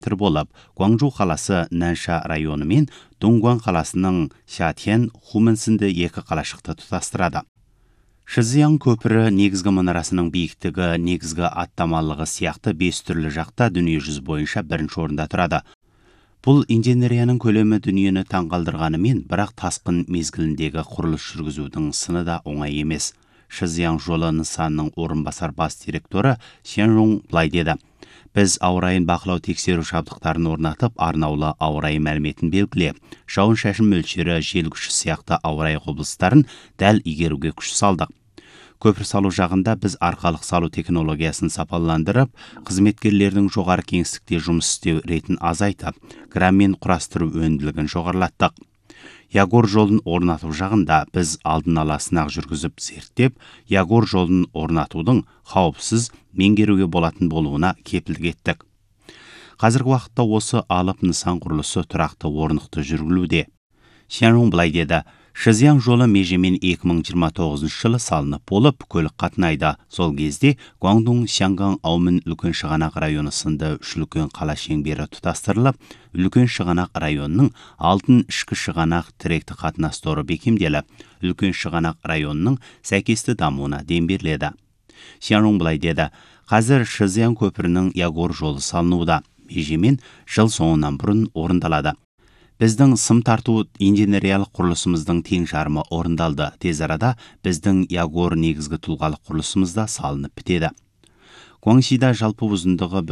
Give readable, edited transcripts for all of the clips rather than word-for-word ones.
болып, Гуанчжоу қаласы Нанша районы мен Донгуан қаласының Шатен, Хумэн сынды екі қалашықты тұтастырады. Шизияң көпірі негізгі мұнарасының биіктігі, негізгі аттамалығы сияқты 5 түрлі жақта дүниежүзі бойынша бірінші орында тұрады. Бұл инженерияның көлемі дүниені таңғалдырғанымен, бірақ тасқын мезгіліндегі құрылыс жүргізудің сыны да оңай емес. Шизияң жолы нысанының орынбасар бас директоры Шенрун былай деді: Біз ауа-райын бақылау тексеру жабдықтарын орнатып, арнаулы ауа-райы мәліметін белгілеп, жауын-шашын мөлшері, жел күші сияқты ауа-райы құбылыстарын дәл игеруге күш салдық. Көпір салу жағында біз арқалық салу технологиясын сапаландырып, қызметкерлердің жоғары кеңістікте жұмыс істеу ретін азайтып, граммен құрастыру өнімділігін жоғарылаттық. Ягор жолын орнату жағында біз алдын ала сынақ жүргізіп зерттеп, Ягор жолын орнатудың қауіпсіз меңгеруге болатын болуына кепілдік еттік. Қазіргі уақытта осы алып нысан құрылысы тұрақты орнықты жүргізілуде. Шенрун былай деді: Шизияң жолы межемен 2029 жылы салынып болып, көлік қатынайды. Сол кезде Гуандун, Шанган, Аумын үлкен шығанақ районы сынды үш үлкен қала шеңбері тұтастырылып, үлкен шығанақ районының алтын ішкі шығанақ тіректі қатынас торы бекемделіп, үлкен шығанақ районының сәйкесті дамуына дем беріледі. Шенрун былай деді: Қазір Шизияң көпірінің Ягор жолы салынуда. Межемен жыл соңынан бұрын орындалады. Біздің сым тарту инженериялық құрылысымыздың тең жарымы орындалды. Тез арада біздің Ягор негізгі тұлғалық құрылысымызда салынып бітеді. Гуаншида жалпы ұзындығы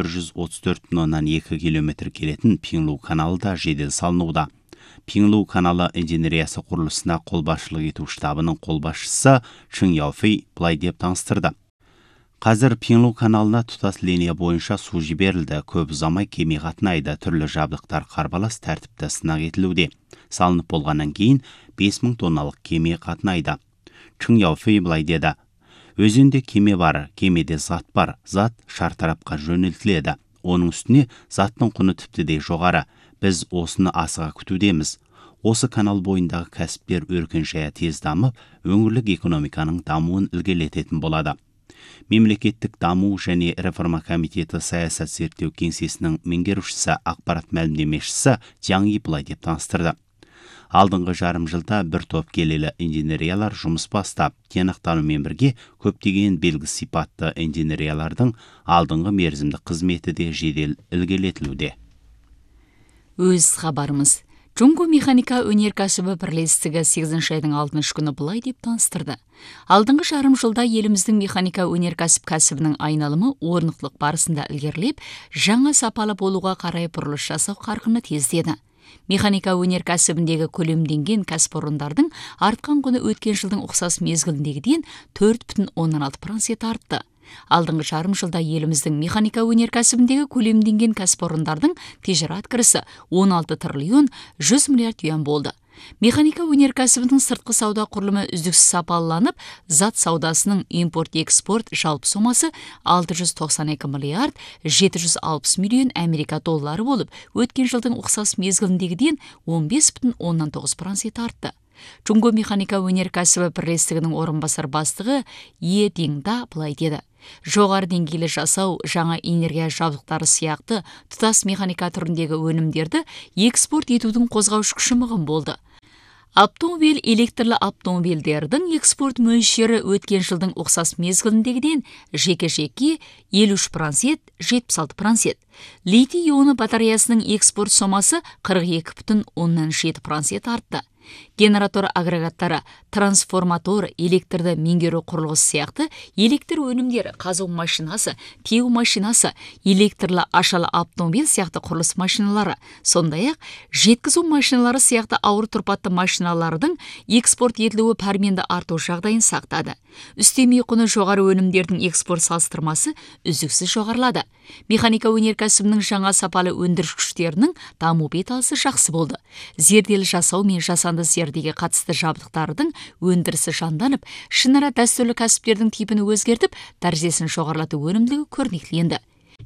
134,2 километр келетін Пинлу каналы да жедел салынуда. Пинлу каналы инженериясы құрылысына қолбасшылық ету штабының қолбасшысы Чын Яофей былай деп таныстырды: Қазір Пинлу каналына тұтас линия бойынша су жіберілді. Көп ұзамай кеме қатынайды. Түрлі жабдықтар қарбалас тәртіпті сынақ етілуде. Салынып болғаннан кейін 5000 тонналық кеме қатынайды. Чын Яофей былай деді: Өзенде кеме бар, кемеде зат бар. Зат шартарапқа жөнелтіледі. Оның үстіне заттың құны тіпті де жоғары. Біз осыны асыға күтудеміз. Осы канал бойындағы кәсіптер өркен-жая тез дамып, өңірлік экономиканың дамуын ілгерілететін болады. Мемлекеттік даму және реформа комитеті саясат зерттеу кеңсесінің меңгерушісі, ақпарат мәлімдемешісі Жаңи былай деп таныстырды: Алдыңғы жарым жылда бір топ келелі инженериялар жұмыс бастап, тиянақтанумен бірге көптеген белгі сипатты инженериялардың алдыңғы мерзімді қызметі де жедел ілгерілетілуде. Өз хабарымыз: Джунго механика өнеркәсібі бірлестігі 8 айдың 6 күні былай деп таныстырды: Алдыңғы жарым жылда еліміздің механика өнеркәсіп кәсібінің айналымы орнықтылық барысында ілгерілеп, жаңа сапалы болуға қарай бұрылыс жасау қарқыны тездеді. Механика өнеркәсібіндегі көлемденген кәсіпорындардың артқан құны өткен жылдың ұқсас мезгіліндегіден 4,16% артты. Алдыңғы жарым жылда еліміздің механика өнеркәсібіндегі көлемденген кәсіпорындардың тижарат кірісі 16 триллион 100 миллиард юан болды. Механика өнеркәсібінің сыртқы сауда құрылымы үздіксіз сапаланып, зат саудасының импорт-экспорт жалпы сомасы 692 миллиард 760 миллион Америка доллары болып, өткен жылдың ұқсас мезгіліндегіден 15,9% артты. Джунго механика өнеркәсібі бірлестігінің орынбасар бастығы Е Динда былай деді: Жоғары деңгейлі жасау, жаңа энергия жабдықтары сияқты тұтас механика түріндегі өнімдерді экспорт етудің қозғаушы күші мығым болды. Автомобиль электрлі автомобильдердің экспорт мөлшері өткен жылдың ұқсас мезгіліндегіден жеке-жеке 53%, 76%. Литий ионы батареясының экспорт сомасы 42,7% артты. Генератор агрегаттары, трансформатор, электрді меңгеру құрылғысы сияқты электр өнімдері, қазу машинасы, тиеу машинасы, электрлі ашалы автомобиль сияқты құрылыс машиналары, сондай-ақ жеткізу машиналары сияқты ауыр тұрпатты машиналардың экспорт етілуі пәрменді арту жағдайын сақтады. Үстеме құны жоғары өнімдердің экспорт салыстырмасы үздіксіз жоғарылады. Механика өнеркәсібінің жаңа сапалы өндіріш күштерінің даму беталысы жақсы болды. Зерделі жасау мен жасанды зердеге қатысты жабдықтардың өндірісі жанданып, шынара дәстүрлі кәсіптердің типін өзгертіп, дәрежесін жоғарылату өнімділігі көрнектіленді.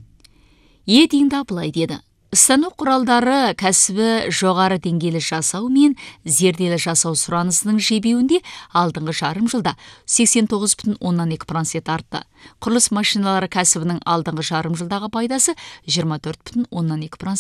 Е Динда былай деді: Станок құралдары кәсібі жоғары деңгейлі жасау мен зерделі жасау сұранысының жебеуінде алдыңғы жарым жылда 89,2% артты. Құрылыс машиналары кәсібінің алдыңғы жарым жылдағы пайдасы 24,2%